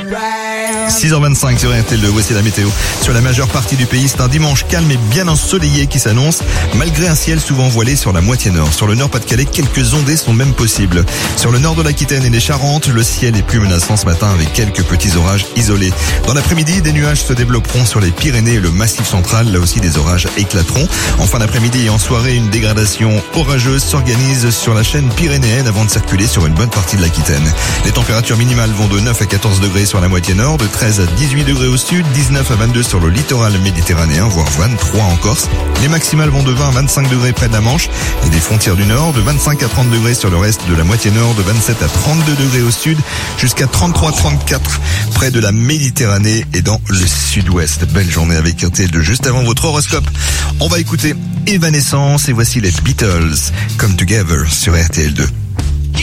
6h25 sur RTL2, voici la météo. Sur la majeure partie du pays, c'est un dimanche calme et bien ensoleillé qui s'annonce, malgré un ciel souvent voilé sur la moitié nord. Sur le nord Pas-de-Calais, quelques ondées sont même possibles. Sur le nord de l'Aquitaine et des Charentes, le ciel est plus menaçant ce matin avec quelques petits orages isolés. Dans l'après-midi, des nuages se développeront sur les Pyrénées et le Massif central. Là aussi, des orages éclateront. En fin d'après-midi et en soirée, une dégradation orageuse s'organise sur la chaîne pyrénéenne avant de circuler sur une bonne partie de l'Aquitaine. Les températures minimales vont de 9 à 14 degrés sur la moitié nord, de 13 à 18 degrés au sud, 19 à 22 sur le littoral méditerranéen, voire 23 en Corse. Les maximales vont de 20 à 25 degrés près de la Manche et des frontières du nord, de 25 à 30 degrés sur le reste de la moitié nord, de 27 à 32 degrés au sud, jusqu'à 33-34 près de la Méditerranée et dans le sud-ouest. Belle journée avec RTL2. Juste avant votre horoscope, on va écouter Evanescence et voici les Beatles, Come Together sur RTL2.